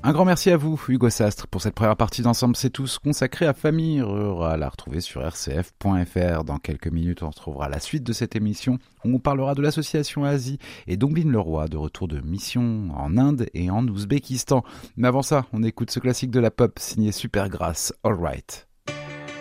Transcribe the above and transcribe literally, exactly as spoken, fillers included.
Un grand merci à vous, Hugo Sastre, pour cette première partie d'Ensemble C'est Tous consacrée à Famille Rurale, à retrouver sur r c f point f r. Dans quelques minutes, on retrouvera la suite de cette émission. On vous parlera de l'association Asie et d'Omblin Leroy, de retour de mission en Inde et en Ouzbékistan. Mais avant ça, on écoute ce classique de la pop signé Supergrass, All Right.